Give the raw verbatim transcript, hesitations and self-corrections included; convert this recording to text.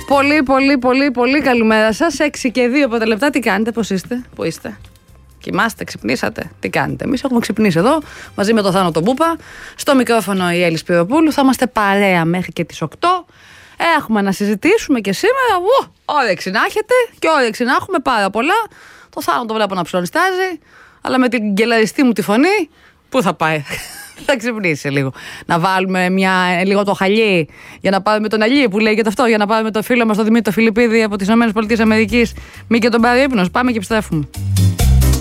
Πολύ, πολύ, πολύ, πολύ καλημέρα σας. έξι και δύο από τα λεπτά. Τι κάνετε, πώς είστε, πού είστε? Κοιμάστε, ξυπνήσατε, τι κάνετε? Εμείς έχουμε ξυπνήσει εδώ μαζί με τον Θάνο τον Πούπα. Στο μικρόφωνο η Έλλη Σπυροπούλου. Θα είμαστε παρέα μέχρι και τις οκτώ. Έχουμε να συζητήσουμε και σήμερα. Ου, όρεξη να έχετε και όρεξη να έχουμε πάρα πολλά. Το Θάνο το βλέπω να ψωνιστάζει, αλλά με την γκελαριστή μου τη φωνή, πού θα πάει? Θα ξυπνήσει λίγο. Να βάλουμε μια, λίγο το χαλί για να πάρουμε τον Αλή που λέγεται αυτό, για να πάρουμε το φίλο μας τον Δημήτρη το Φιλιππίδη από τις ΗΠΑ. Μη και τον πάρει ύπνος. Πάμε και επιστρέφουμε.